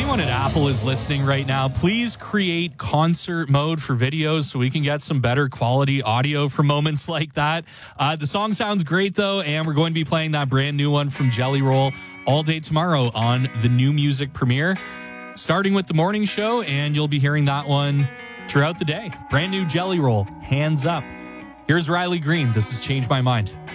anyone at Apple is listening right now, please create concert mode for videos so we can get some better quality audio for moments like that. The song sounds great, though, and we're going to be playing that brand new one from Jelly Roll all day tomorrow on the New Music Premiere, starting with the morning show, and you'll be hearing that one throughout the day. Brand new Jelly Roll, Hands Up. Here's Riley Green. This is Change My Mind.